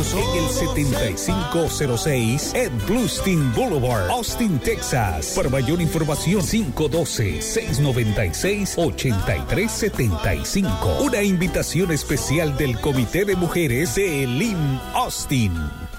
ubicamos en el 7506 Ed Bluestein Boulevard, Austin, Texas. Para mayor información, 512-696-8375. Una invitación especial del Comité de Mujeres de Elim Austin.